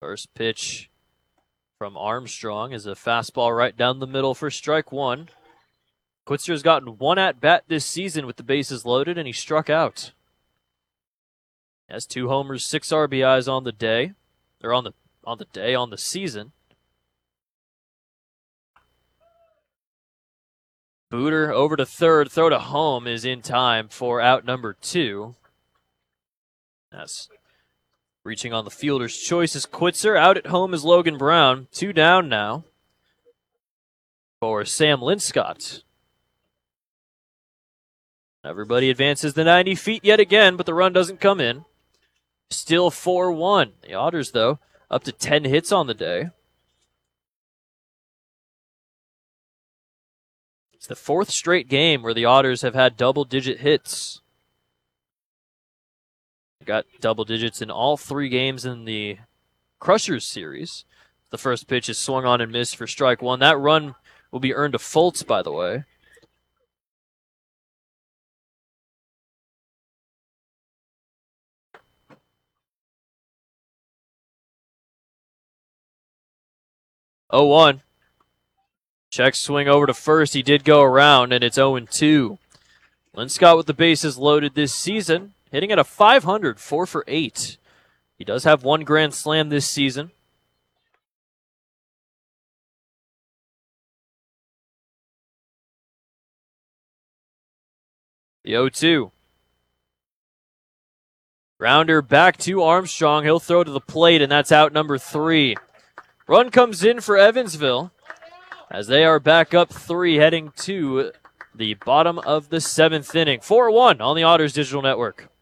First pitch from Armstrong is a fastball right down the middle for strike one. Quitzer has gotten one at-bat this season with the bases loaded, and he struck out. Has 2 homers, 6 RBIs on the day. Or on the season. Booter over to third, throw to home is in time for out number 2. That's reaching on the fielder's choice is Quitzer. Out at home is Logan Brown. 2 down now for Sam Linscott. Everybody advances the 90 feet yet again, but the run doesn't come in. Still 4-1. The Otters, though, up to 10 hits on the day. It's the 4th straight game where the Otters have had double-digit hits. Got double digits in all 3 games in the Crushers series. The first pitch is swung on and missed for strike one. That run will be earned to Fultz, by the way. Oh, 1. Check swing over to first. He did go around, and it's 0-2. Linscott with the bases loaded this season, hitting at a .500, 4 for 8. He does have 1 grand slam this season. The 0-2. Grounder back to Armstrong. He'll throw to the plate, and that's out number 3. Run comes in for Evansville as they are back up 3 heading to the bottom of the 7th inning. 4-1 on the Otters Digital Network.